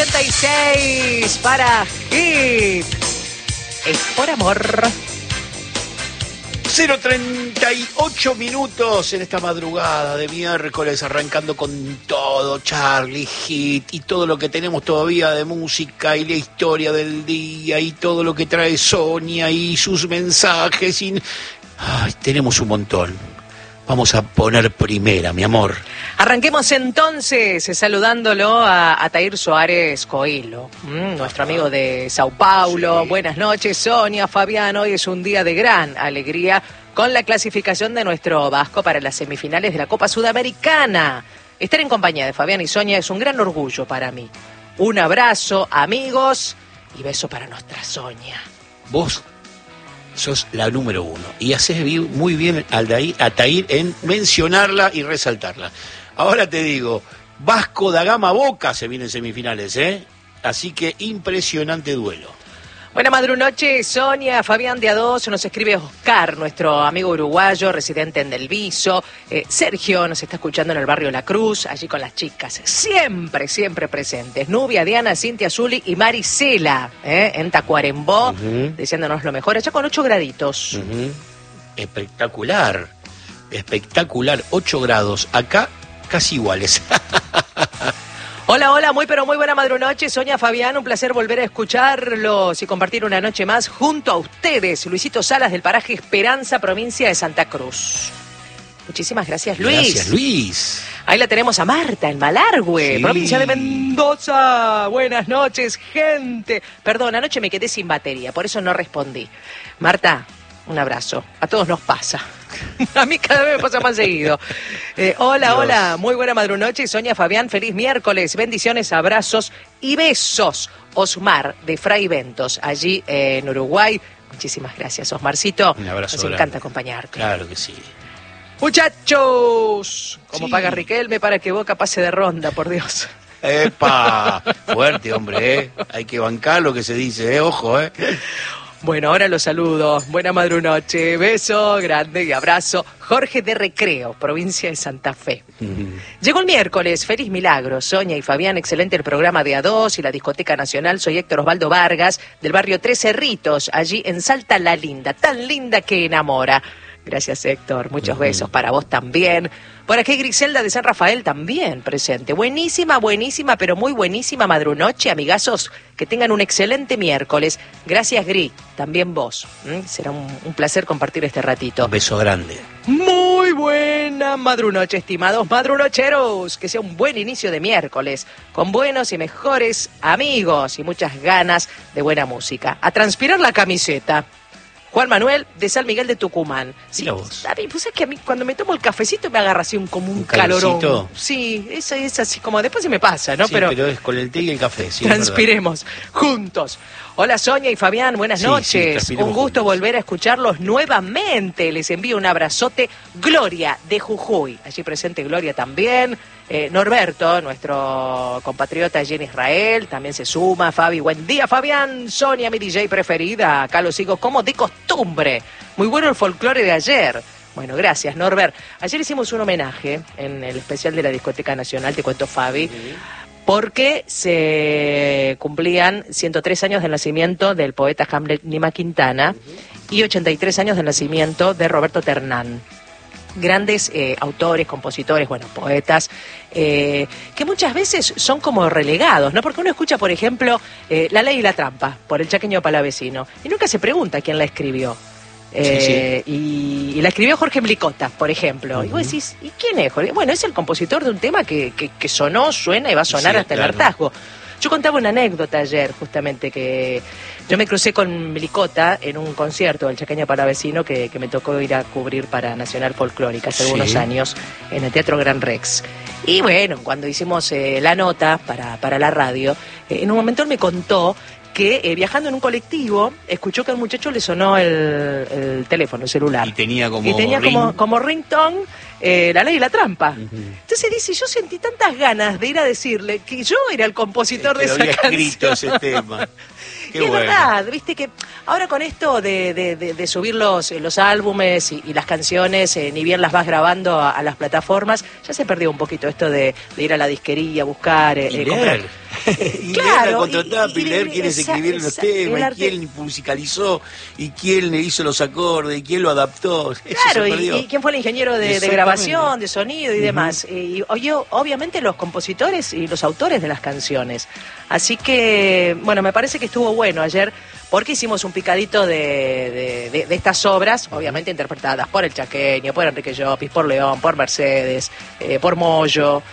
86 para Hit. Es por amor. 0:38 minutos en esta madrugada de miércoles, arrancando con todo, Charlie, Hit y todo lo que tenemos todavía de música y la historia del día y todo lo que trae Sonia y sus mensajes. Ay, tenemos un montón. Vamos a poner primera, mi amor. Arranquemos entonces saludándolo a Tair Suárez Coelho, nuestro amigo de Sao Paulo. Sí. Buenas noches, Sonia, Fabián. Hoy es un día de gran alegría con la clasificación de nuestro Vasco para las semifinales de la Copa Sudamericana. Estar en compañía de Fabián y Sonia es un gran orgullo para mí. Un abrazo, amigos, y beso para nuestra Sonia. Vos sos la número uno y haces muy bien a Tair en mencionarla y resaltarla. Ahora te digo, Vasco da Gama Boca se viene en semifinales, así que impresionante duelo. Buena madrunoche, Sonia, Fabián de A2, nos escribe Oscar, nuestro amigo uruguayo, residente en Del Viso. Sergio nos está escuchando en el barrio La Cruz, allí con las chicas, siempre presentes. Nubia, Diana, Cintia, Zuli y Marisela, en Tacuarembó, diciéndonos lo mejor, allá con 8 graditos. Espectacular, 8 grados, acá casi iguales. Hola, muy buena madrunoche, Sonia, Fabián, un placer volver a escucharlos y compartir una noche más junto a ustedes. Luisito Salas del paraje Esperanza, provincia de Santa Cruz. Muchísimas gracias, Luis. Gracias, Luis. Ahí la tenemos a Marta, en Malargüe, sí, provincia de Mendoza. Buenas noches, gente. Perdón, anoche me quedé sin batería, por eso no respondí. Marta, un abrazo. A todos nos pasa. A mí cada vez me pasa más seguido. Hola, muy buena madrunoche. Sonia, Fabián, feliz miércoles. Bendiciones, abrazos y besos. Osmar, de Fray Ventos, allí en Uruguay. Muchísimas gracias, Osmarcito. Un abrazo. Nos encanta acompañarte. Claro que sí. Muchachos, como sí. Paga Riquelme para que Boca pase de ronda, por Dios. ¡Epa! Fuerte, hombre, Hay que bancar lo que se dice, Ojo, Bueno, ahora los saludo. Buena madrunoche, beso grande y abrazo. Jorge de Recreo, provincia de Santa Fe. Llegó el miércoles, feliz milagro. Sonia y Fabián, excelente el programa de A2 y la Discoteca Nacional. Soy Héctor Osvaldo Vargas, del barrio Tres Cerritos, allí en Salta la Linda, tan linda que enamora. Gracias, Héctor. Muchos besos para vos también. Por aquí Griselda de San Rafael también presente. Buenísima, pero muy buenísima madrunoche, amigazos. Que tengan un excelente miércoles. Gracias, Gri. También vos. Será un placer compartir este ratito. Un beso grande. Muy buena madrunoche, estimados madrunocheros. Que sea un buen inicio de miércoles. Con buenos y mejores amigos y muchas ganas de buena música. A transpirar la camiseta. Juan Manuel, de San Miguel de Tucumán. Sí, David, pues es que a mí cuando me tomo el cafecito me agarra así como un calorón. Sí, eso es así como, después se me pasa, ¿no? Sí, pero es con el té y el café, sí. Transpiremos juntos. Hola, Sonia y Fabián, buenas noches. Un gusto volver a escucharlos nuevamente. Les envío un abrazote. Gloria, de Jujuy. Allí presente Gloria también. Norberto, nuestro compatriota allí en Israel, también se suma. Fabi, buen día, Fabián. Sonia, mi DJ preferida. Acá lo sigo como de costumbre. Muy bueno el folclore de ayer. Bueno, gracias, Norbert. Ayer hicimos un homenaje en el especial de la Discoteca Nacional, te cuento, Fabi, porque se cumplían 103 años del nacimiento del poeta Hamlet Nima Quintana y 83 años del nacimiento de Roberto Ternán. Grandes autores, compositores, poetas, que muchas veces son como relegados, ¿no? Porque uno escucha, por ejemplo, La Ley y la Trampa, por el Chaqueño Palavecino, y nunca se pregunta quién la escribió. Sí. Y la escribió Jorge Mlicota, por ejemplo. Y vos decís, ¿y quién es Jorge? Bueno, es el compositor de un tema que sonó, suena y va a sonar hasta el hartazgo. Yo contaba una anécdota ayer, justamente, que yo me crucé con Mlicota en un concierto del Chaqueño Palavecino que me tocó ir a cubrir para Nacional Folclórica hace algunos años en el Teatro Gran Rex. Y bueno, cuando hicimos la nota para la radio, en un momento él me contó que viajando en un colectivo escuchó que al muchacho le sonó el teléfono, el celular. Y tenía como ringtone La Ley y la Trampa. Entonces dice, yo sentí tantas ganas de ir a decirle que yo era el compositor de esa canción. Había escrito ese tema. Qué y es bueno. Verdad, viste que ahora con esto de subir los álbumes y las canciones, ni bien las vas grabando a las plataformas, ya se perdió un poquito esto de ir a la disquería, buscar, comprar. Y leer la contratapa y leer quiénes escribieron los temas, y quién musicalizó, y quién le hizo los acordes, y quién lo adaptó. Claro, y quién fue el ingeniero de grabación, de sonido y demás. Y obviamente los compositores y los autores de las canciones. Así que, bueno, me parece que estuvo bueno ayer, porque hicimos un picadito de estas obras, obviamente interpretadas por El Chaqueño, por Enrique Llopis, por León, por Mercedes, por Moyo.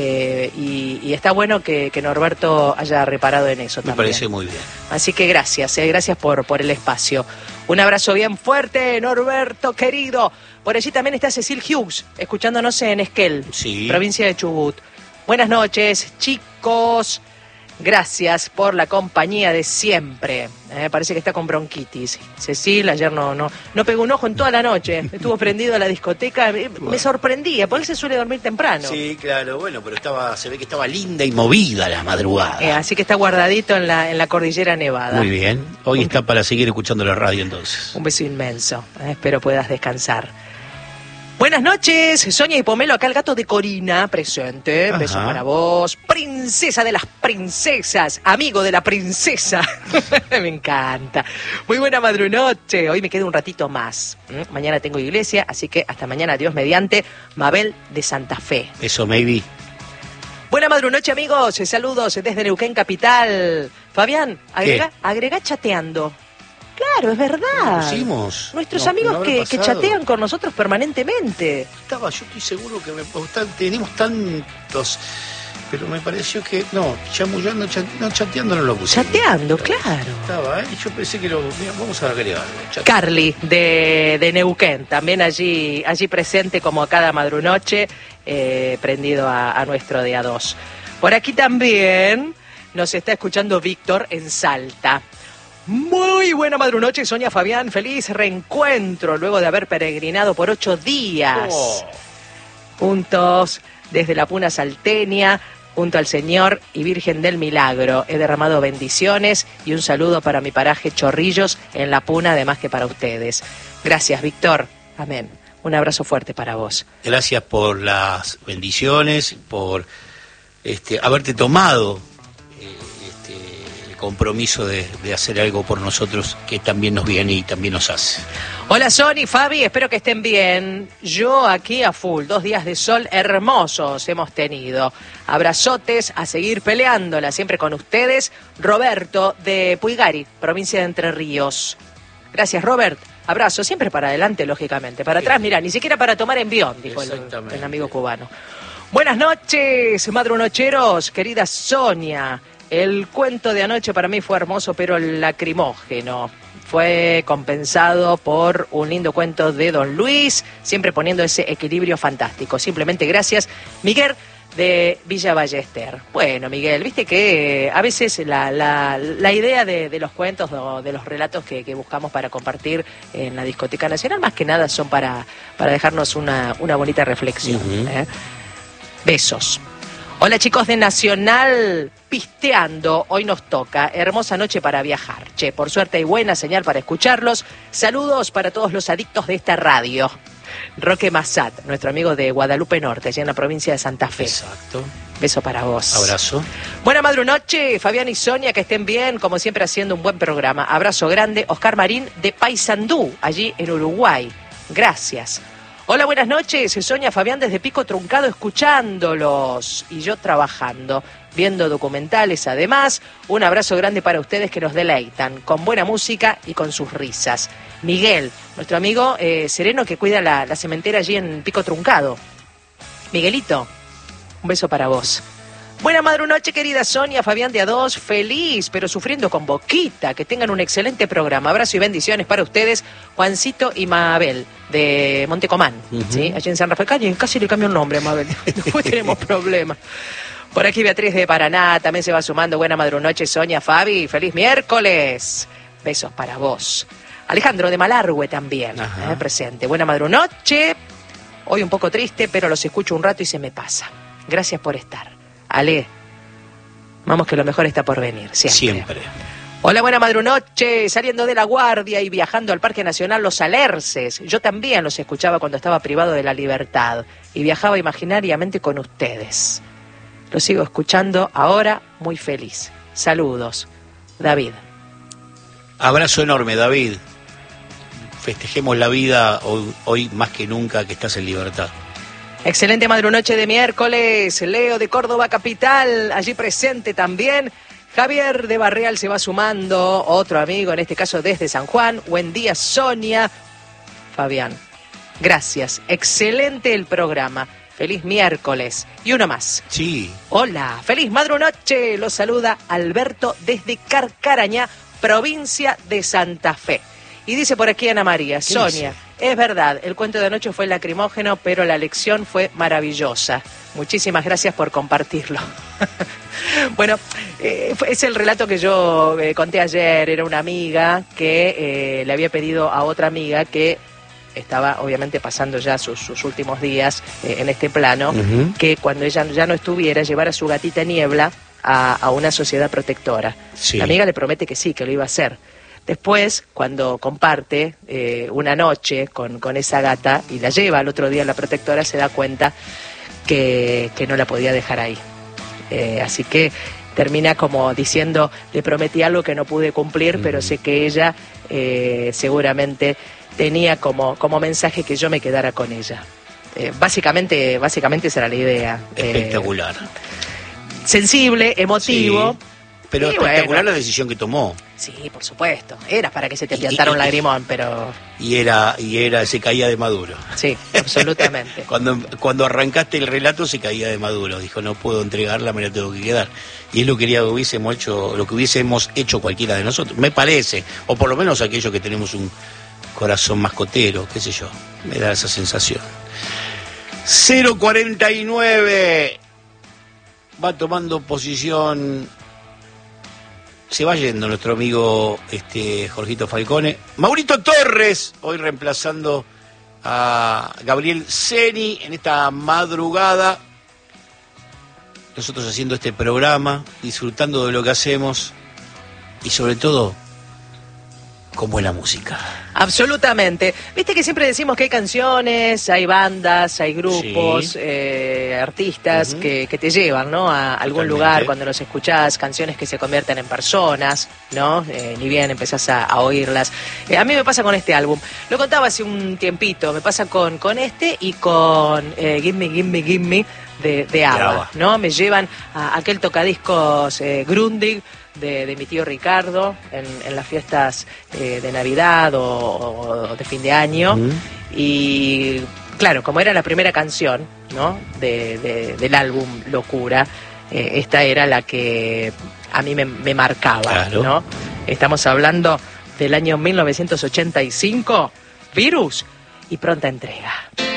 Y está bueno que Norberto haya reparado en eso también. Me parece muy bien. Así que gracias por el espacio. Un abrazo bien fuerte, Norberto querido. Por allí también está Cecil Hughes, escuchándonos en Esquel, sí, provincia de Chubut. Buenas noches, chicos. Gracias por la compañía de siempre. Parece que está con bronquitis. Cecil ayer no pegó un ojo en toda la noche. Estuvo prendido a la discoteca. Me sorprendía, porque él se suele dormir temprano. Sí, claro, bueno, pero se ve que estaba linda y movida la madrugada. Así que está guardadito en la cordillera Nevada. Muy bien. Hoy está para seguir escuchando la radio entonces. Un beso inmenso. Espero puedas descansar. Buenas noches, Sonia y Pomelo, acá el gato de Corina, presente. Ajá. Beso para vos. Princesa de las princesas, amigo de la princesa. Me encanta. Muy buena madrunoche. Hoy me quedo un ratito más. Mañana tengo iglesia, así que hasta mañana, Dios mediante. Mabel de Santa Fe. Eso, maybe. Buena madrunoche, amigos. Saludos desde Neuquén Capital. Fabián, agrega chateando. Claro, es verdad. Nuestros amigos que chatean con nosotros permanentemente. Yo estoy seguro que tenemos tantos, pero me pareció que chamullando, chateando no lo pusimos. Chateando, claro. Estaba, yo pensé que vamos a agregarlo. Carly de Neuquén, también allí presente como cada madrunoche, prendido a nuestro de A2. Por aquí también nos está escuchando Víctor en Salta. Muy buena madrunoche, Sonia, Fabián, feliz reencuentro luego de haber peregrinado por 8 días. Juntos desde la Puna Salteña, junto al Señor y Virgen del Milagro. He derramado bendiciones y un saludo para mi paraje Chorrillos en la Puna, además que para ustedes. Gracias, Víctor. Amén. Un abrazo fuerte para vos. Gracias por las bendiciones, por haberte tomado compromiso de hacer algo por nosotros que también nos viene y también nos hace. Hola Sony, Fabi, espero que estén bien. Yo aquí a full, 2 días de sol hermosos hemos tenido. Abrazotes, a seguir peleándola, siempre con ustedes. Roberto de Puigari, provincia de Entre Ríos. Gracias, Robert. Abrazo, siempre para adelante, lógicamente. Para atrás, mira, ni siquiera para tomar envión, dijo el amigo cubano. Buenas noches, madrunocheros, querida Sonia. El cuento de anoche para mí fue hermoso, pero lacrimógeno. Fue compensado por un lindo cuento de Don Luis, siempre poniendo ese equilibrio fantástico. Simplemente gracias, Miguel de Villa Ballester. Bueno, Miguel, viste que a veces la idea de los cuentos o de los relatos que buscamos para compartir en la Discoteca Nacional, más que nada son para dejarnos una bonita reflexión. Besos. Hola chicos de Nacional, pisteando, hoy nos toca, hermosa noche para viajar. Por suerte hay buena señal para escucharlos. Saludos para todos los adictos de esta radio. Roque Massat, nuestro amigo de Guadalupe Norte, allá en la provincia de Santa Fe. Exacto. Beso para vos. Abrazo. Buena madrunoche, Fabián y Sonia, que estén bien, como siempre haciendo un buen programa. Abrazo grande, Oscar Marín de Paysandú, allí en Uruguay. Gracias. Hola, buenas noches, Sonia, Fabián desde Pico Truncado escuchándolos y yo trabajando, viendo documentales además. Un abrazo grande para ustedes que nos deleitan con buena música y con sus risas. Miguel, nuestro amigo Sereno que cuida la cementera allí en Pico Truncado. Miguelito, un beso para vos. Buena madrunoche, querida Sonia, Fabián de A2, feliz, pero sufriendo con boquita. Que tengan un excelente programa. Abrazo y bendiciones para ustedes, Juancito y Mabel, de Montecomán, ¿sí? Allí en San Rafael. Casi le cambio el nombre, Mabel. Después tenemos problemas. Por aquí Beatriz de Paraná también se va sumando. Buena madrunoche, Sonia, Fabi, feliz miércoles. Besos para vos. Alejandro de Malargüe también, presente. Buena madrunoche. Hoy un poco triste, pero los escucho un rato y se me pasa. Gracias por estar. Ale, vamos que lo mejor está por venir, siempre. Hola, buena madrunoche, saliendo de La Guardia y viajando al Parque Nacional Los Alerces. Yo también los escuchaba cuando estaba privado de la libertad y viajaba imaginariamente con ustedes. Lo sigo escuchando ahora muy feliz. Saludos, David. Abrazo enorme, David. Festejemos la vida hoy más que nunca que estás en libertad. Excelente madrunoche de miércoles. Leo de Córdoba Capital, allí presente también. Javier de Barreal se va sumando, otro amigo, en este caso desde San Juan. Buen día, Sonia. Fabián, gracias. Excelente el programa. Feliz miércoles. Y uno más. Sí. Hola, feliz madrunoche. Los saluda Alberto desde Carcarañá, provincia de Santa Fe. Y dice por aquí Ana María, Sonia, es verdad, el cuento de anoche fue lacrimógeno, pero la lección fue maravillosa. Muchísimas gracias por compartirlo. Bueno, es el relato que yo conté ayer. Era una amiga que le había pedido a otra amiga que estaba obviamente pasando ya sus últimos días en este plano, que cuando ella ya no estuviera, llevara a su gatita Niebla a una sociedad protectora. Sí. La amiga le promete que sí, que lo iba a hacer. Después, cuando comparte una noche con esa gata y la lleva al otro día a la protectora, se da cuenta que no la podía dejar ahí. Así que termina como diciendo, le prometí algo que no pude cumplir, pero sé que ella seguramente tenía como mensaje que yo me quedara con ella. Básicamente esa era la idea. Espectacular. Sensible, emotivo. Sí, pero espectacular la decisión que tomó. Sí, por supuesto. Era para que se te piantara un lagrimón, pero... Y se caía de maduro. Sí, absolutamente. Cuando arrancaste el relato se caía de maduro. Dijo, no puedo entregarla, me la tengo que quedar. Y es lo que hubiésemos hecho cualquiera de nosotros, me parece. O por lo menos aquellos que tenemos un corazón mascotero, qué sé yo. Me da esa sensación. 049. Va tomando posición... Se va yendo nuestro amigo Jorgito Falcone. Maurito Torres, hoy reemplazando a Gabriel Ceni en esta madrugada. Nosotros haciendo este programa, disfrutando de lo que hacemos y sobre todo con buena música. Absolutamente. Viste que siempre decimos que hay canciones, hay bandas, hay grupos, sí, artistas que te llevan, ¿no? A algún lugar cuando los escuchás, canciones que se convierten en personas, ¿no? Ni bien empezás a oírlas. A mí me pasa con este álbum. Lo contaba hace un tiempito. Me pasa con este y con Gimme, Gimme, Gimme de ABBA, ¿no? Me llevan a aquel tocadiscos Grundig de mi tío Ricardo en las fiestas de Navidad o de fin de año. Y claro, como era la primera canción, ¿no? del álbum Locura, esta era la que a mí me marcaba, claro, ¿no? Estamos hablando del año 1985, Virus y Pronta Entrega.